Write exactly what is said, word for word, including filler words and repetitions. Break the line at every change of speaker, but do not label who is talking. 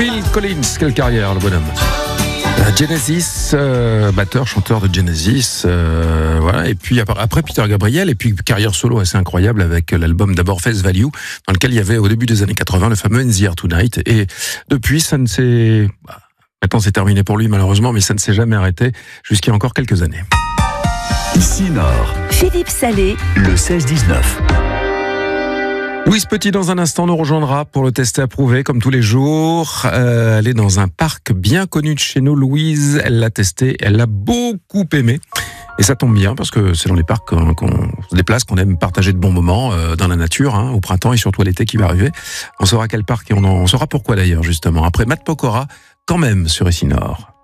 Phil Collins, quelle carrière le bonhomme. Genesis, euh, batteur, chanteur de Genesis, euh, voilà. Et puis après Peter Gabriel, et puis carrière solo assez incroyable avec l'album d'abord Face Value, dans lequel il y avait au début des années quatre-vins le fameux In the Air Tonight. Et depuis, ça ne s'est, bah, maintenant c'est terminé pour lui malheureusement, mais ça ne s'est jamais arrêté jusqu'il y a encore quelques années.
Ici Nord.
Philippe Salé,
Le seize dix-neuf.
Louise Petit, dans un instant, nous rejoindra pour le tester approuvé, comme tous les jours. Euh, elle est dans un parc bien connu de chez nous. Louise, elle l'a testé, elle l'a beaucoup aimé. Et ça tombe bien, parce que c'est dans les parcs qu'on, qu'on se déplace, qu'on aime partager de bons moments euh, dans la nature, hein, au printemps et surtout à l'été qui va arriver. On saura quel parc et on, en, on saura pourquoi d'ailleurs, justement. Après Matt Pokora, quand même, sur Ici Nord.